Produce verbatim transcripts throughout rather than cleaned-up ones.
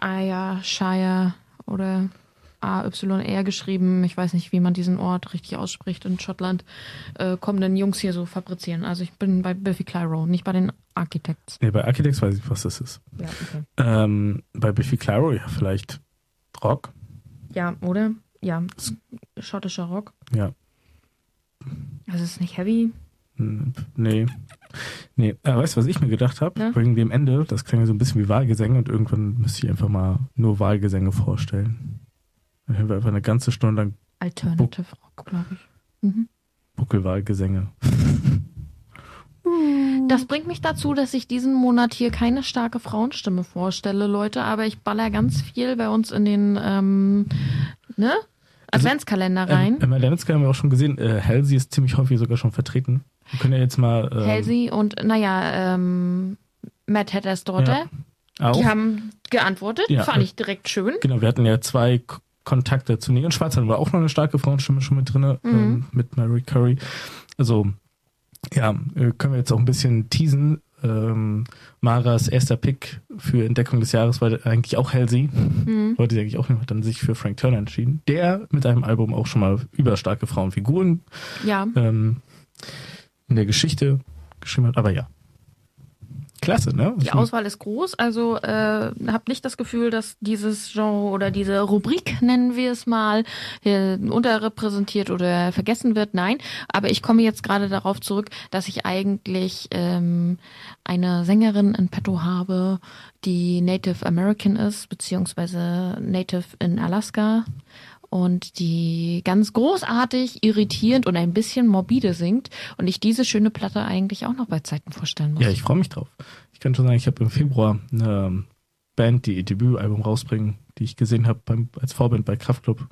Aya, Shire oder A Y R geschrieben. Ich weiß nicht, wie man diesen Ort richtig ausspricht in Schottland. Äh, kommen dann Jungs hier so fabrizieren. Also ich bin bei Biffy Clyro, nicht bei den Architects. Nee, bei Architects weiß ich, was das ist. Ja, okay. Ähm, bei Biffy Clyro, ja, vielleicht Rock. Ja, oder? Ja, schottischer Rock. Ja. Also es ist nicht heavy. Nee. Nee, äh, weißt du, was ich mir gedacht habe? Ja? Wegen dem Ende, das klingt ja so ein bisschen wie Wahlgesänge und irgendwann müsste ich einfach mal nur Wahlgesänge vorstellen. Dann hören wir einfach eine ganze Stunde lang Alternative Rock, glaube ich. Mhm. Buckelwahlgesänge. Das bringt mich dazu, dass ich diesen Monat hier keine starke Frauenstimme vorstelle, Leute, aber ich baller ganz viel bei uns in den ähm, ne? Adventskalender Also, rein. Ähm, Im Adventskalender haben wir auch schon gesehen, äh, Halsey ist ziemlich häufig sogar schon vertreten. Wir können ja jetzt mal... Ähm, Halsey und, naja, ähm, Matt Hatters Daughter, ja, auch. die haben geantwortet, Ja, fand äh, ich direkt schön. Genau, wir hatten ja zwei K- Kontakte zu Neon Schwarz, hatten wir auch noch eine starke Frauenstimme schon mit drin, Mhm. ähm, mit Mary Curry. Also, ja, äh, können wir jetzt auch ein bisschen teasen. Ähm, Maras erster Pick für Entdeckung des Jahres war eigentlich auch Halsey. Mhm. Wollte sie eigentlich auch nicht, hat dann sich für Frank Turner entschieden. Der mit einem Album auch schon mal überstarke Frauenfiguren Ja, ähm, in der Geschichte geschrieben hat. Aber ja, klasse, ne? die Auswahl ist groß, also äh, hab nicht das Gefühl, dass dieses Genre oder diese Rubrik, nennen wir es mal, hier unterrepräsentiert oder vergessen wird. Nein, aber ich komme jetzt gerade darauf zurück, dass ich eigentlich ähm, eine Sängerin in petto habe, die Native American ist, beziehungsweise Native in Alaska. Und die ganz großartig, irritierend und ein bisschen morbide singt. Und ich diese schöne Platte eigentlich auch noch bei Zeiten vorstellen muss. Ja, ich freue mich drauf. Ich kann schon sagen, ich habe im Februar eine Band, die ihr Debütalbum rausbringen, die ich gesehen habe beim als Vorband bei Kraftklub.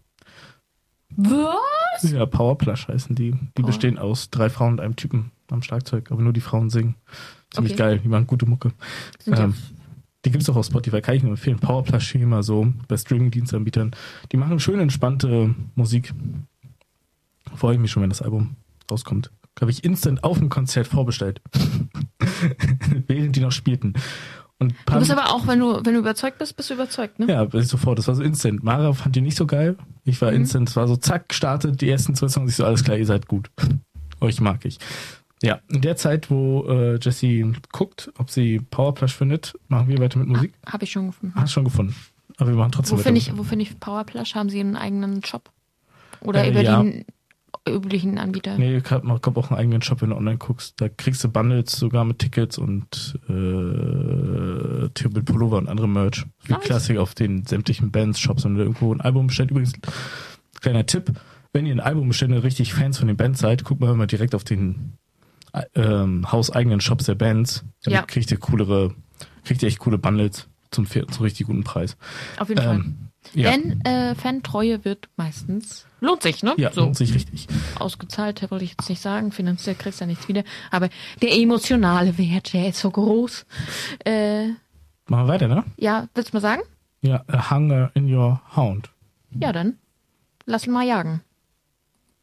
Was? Ja, Powerplush heißen die. Die Power. bestehen aus drei Frauen und einem Typen am Schlagzeug, aber nur die Frauen singen. Ziemlich Okay. geil, die machen gute Mucke. Sind ja Ähm, Die gibt's auch auf Spotify, kann ich nur empfehlen. Powerplush immer so bei Streaming-Dienstanbietern. Die machen schön entspannte Musik. Freue ich mich schon, wenn das Album rauskommt. Habe ich instant auf dem Konzert vorbestellt. Während die noch spielten. Und Du paar bist aber auch, wenn du, wenn du überzeugt bist, bist du überzeugt, ne? ja, bis sofort. Das war so instant. Mara fand die nicht so geil. Ich war Mhm. instant. Es war so zack, startet die ersten zwei Songs. Ich so, alles klar, ihr seid gut. Euch mag ich. Ja, in der Zeit, wo äh, Jessie guckt, ob sie Powerplush findet, machen wir weiter mit Musik. Ah, habe ich schon gefunden. Hast schon gefunden. Aber wir machen trotzdem Wo weiter. finde ich, wo finde ich Powerplush? Haben sie einen eigenen Shop? Oder Äh, über ja. den üblichen Anbieter? Nee, ich habe auch einen eigenen Shop, wenn du online guckst. Da kriegst du Bundles sogar mit Tickets und äh, mit Pullover und anderem Merch. Wie Nice. Klassik auf den sämtlichen Bands, Shops, wenn du irgendwo ein Album bestellt. Übrigens, kleiner Tipp, wenn ihr ein Album bestellt und richtig Fans von den Bands seid, guckt mal immer direkt auf den ähm, hauseigenen Shops der Bands. Dann Ja. kriegt ihr coolere, kriegt ihr echt coole Bundles zum, zum richtig guten Preis. Auf jeden Fall. Ähm, ja, Denn äh, Fantreue wird meistens, lohnt sich, ne? ja So lohnt sich richtig. ausgezahlt, wollte ich jetzt nicht sagen, finanziell kriegst du ja nichts wieder, aber der emotionale Wert, der ist so groß. Äh, Machen wir weiter, ne? ja, willst du mal sagen? Ja, A Hunger in Your Hound. Ja, dann lass ihn mal jagen.